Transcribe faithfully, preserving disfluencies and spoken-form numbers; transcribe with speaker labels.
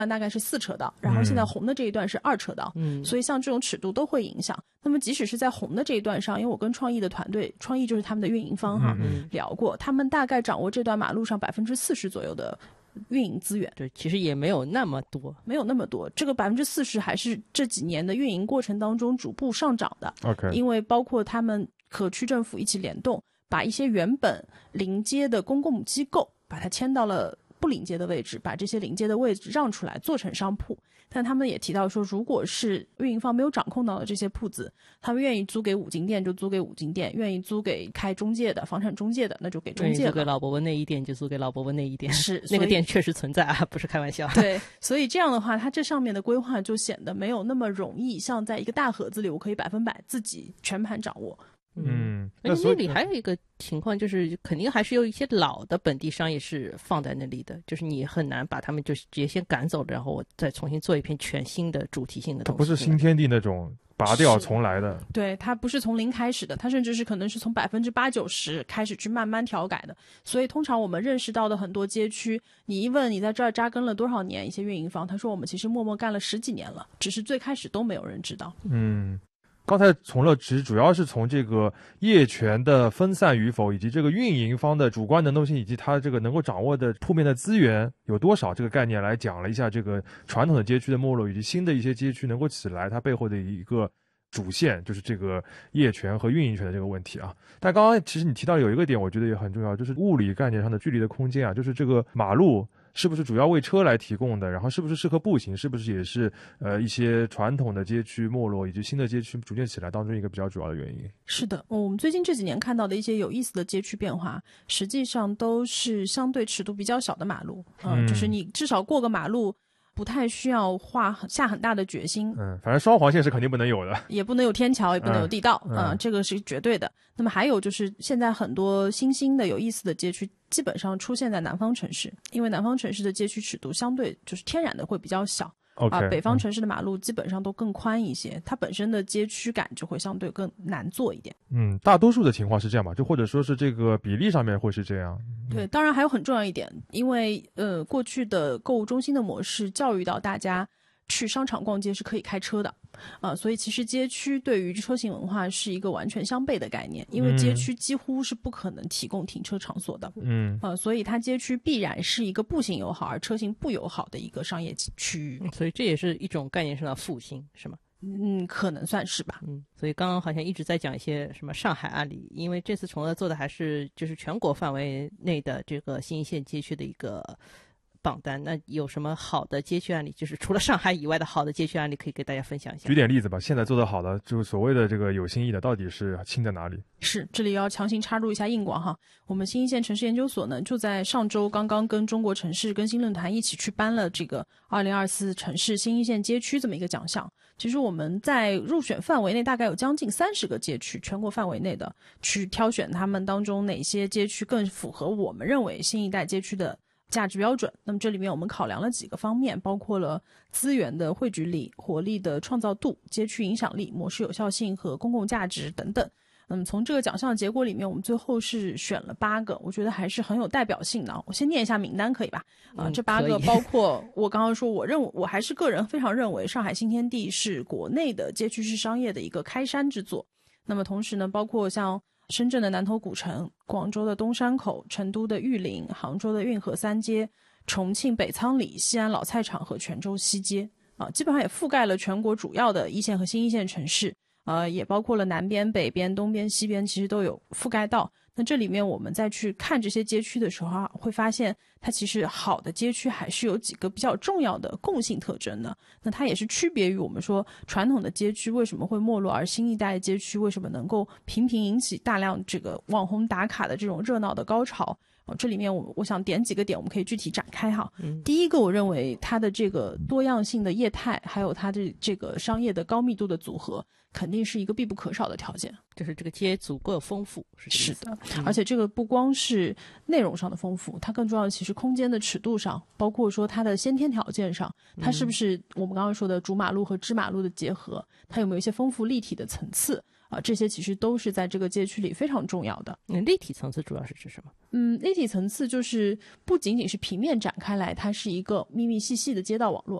Speaker 1: 大概是四车道，然后现在红的这一段是二车道，
Speaker 2: 嗯，
Speaker 1: 所以像这种尺度都会影响。那么即使是在红的这一段上，因为我跟创意的团队，创意就是他们的运营方哈、
Speaker 2: 嗯、
Speaker 1: 聊过，他们大概掌握这段马路上百分之四十左右的运营资源。
Speaker 2: 对，其实也没有那么多，
Speaker 1: 没有那么多，这个百分之四十还是这几年的运营过程当中逐步上涨的。
Speaker 3: OK，
Speaker 1: 因为包括他们和区政府一起联动，把一些原本临街的公共机构，把它迁到了不临街的位置，把这些临街的位置让出来做成商铺。但他们也提到说，如果是运营方没有掌控到的这些铺子，他们愿意租给五金店就租给五金店，愿意租给开中介的房产中介的那就给中介了，
Speaker 2: 租给老伯伯那一店就租给老伯伯那一店，
Speaker 1: 是
Speaker 2: 那个店确实存在啊，不是开玩笑。
Speaker 1: 对，所以这样的话，它这上面的规划就显得没有那么容易，像在一个大盒子里，我可以百分百自己全盘掌握。
Speaker 3: 嗯，
Speaker 2: 而且那里还有一个情况，就是肯定还是有一些老的本地商业是放在那里的，就是你很难把他们就是直接先赶走了，然后我再重新做一片全新的主题性的东西。
Speaker 3: 它不是新天地那种拔掉重来的，
Speaker 1: 对，它不是从零开始的，它甚至是可能是从百分之八九十开始去慢慢调改的。所以通常我们认识到的很多街区，你一问你在这儿扎根了多少年，一些运营方他说我们其实默默干了十几年了，只是最开始都没有人知道。
Speaker 3: 嗯。刚才从乐其实主要是从这个业权的分散与否，以及这个运营方的主观能动性，以及它这个能够掌握的铺面的资源有多少这个概念来讲了一下这个传统的街区的没落，以及新的一些街区能够起来它背后的一个主线，就是这个业权和运营权的这个问题啊。但刚刚其实你提到有一个点我觉得也很重要，就是物理概念上的距离的空间啊，就是这个马路是不是主要为车来提供的，然后是不是适合步行，是不是也是呃一些传统的街区没落以及新的街区逐渐起来当中一个比较主要的原因。
Speaker 1: 是的，我们最近这几年看到的一些有意思的街区变化，实际上都是相对尺度比较小的马路、呃、嗯，就是你至少过个马路不太需要花下很大的决心。
Speaker 3: 嗯，反正双黄线是肯定不能有的，
Speaker 1: 也不能有天桥，也不能有地道，嗯、呃，这个是绝对的。那么还有就是现在很多新兴的有意思的街区基本上出现在南方城市，因为南方城市的街区尺度相对就是天然的会比较小。
Speaker 3: Okay,
Speaker 1: 啊，北方城市的马路基本上都更宽一些、嗯、它本身的街区感就会相对更难做一点。
Speaker 3: 嗯，大多数的情况是这样吧，就或者说是这个比例上面会是这样。
Speaker 1: 对，当然还有很重要一点，因为呃过去的购物中心的模式教育到大家去商场逛街是可以开车的啊、呃，所以其实街区对于车行文化是一个完全相悖的概念，因为街区几乎是不可能提供停车场所的。
Speaker 3: 嗯，
Speaker 1: 啊、呃，所以它街区必然是一个步行友好而车行不友好的一个商业区域。
Speaker 2: 所以这也是一种概念上的复兴，是吗？
Speaker 1: 嗯，可能算是吧。
Speaker 2: 嗯，所以刚刚好像一直在讲一些什么上海案例，因为这次崇乐做的还是就是全国范围内的这个新一线街区的一个榜单，那有什么好的街区案例，就是除了上海以外的好的街区案例可以给大家分享一下？
Speaker 3: 举点例子吧，现在做得好的就是所谓的这个有新意的到底是新在哪里？
Speaker 1: 是，这里要强行插入一下硬广哈，我们新一线城市研究所呢就在上周刚刚跟中国城市更新论坛一起去颁了这个二零二四城市新一线街区这么一个奖项。其实我们在入选范围内大概有将近三十个街区，全国范围内的去挑选他们当中哪些街区更符合我们认为新一代街区的价值标准。那么这里面我们考量了几个方面，包括了资源的汇聚力、活力的创造度、街区影响力、模式有效性和公共价值等等。嗯，从这个奖项结果里面，我们最后是选了八个，我觉得还是很有代表性的。我先念一下名单，可以吧？啊、呃，这八个包括我刚刚说，我认为我还是个人非常认为，上海新天地是国内的街区式商业的一个开山之作。那么同时呢，包括像深圳的南头古城、广州的东山口、成都的玉林、杭州的运河三街、重庆北仓里、西安老菜场和泉州西街啊，基本上也覆盖了全国主要的一线和新一线城市。呃，也包括了南边、北边、东边、西边，其实都有覆盖到。那这里面我们再去看这些街区的时候啊，会发现它其实好的街区还是有几个比较重要的共性特征的。那它也是区别于我们说传统的街区为什么会没落，而新一代街区为什么能够频频引起大量这个网红打卡的这种热闹的高潮。哦，这里面我我想点几个点，我们可以具体展开哈。嗯，第一个，我认为它的这个多样性的业态，还有它的这个商业的高密度的组合，肯定是一个必不可少的条件。
Speaker 2: 就是这个街足够丰富，是
Speaker 1: 是的、嗯，而且这个不光是内容上的丰富，它更重要的其实空间的尺度上，包括说它的先天条件上，它是不是我们刚刚说的主马路和支马路的结合，它有没有一些丰富立体的层次。 啊、这些其实都是在这个街区里非常重要的。
Speaker 2: 嗯，立体层次主要是指什么？
Speaker 1: 嗯，立体层次就是不仅仅是平面展开来，它是一个密密细细的街道网络，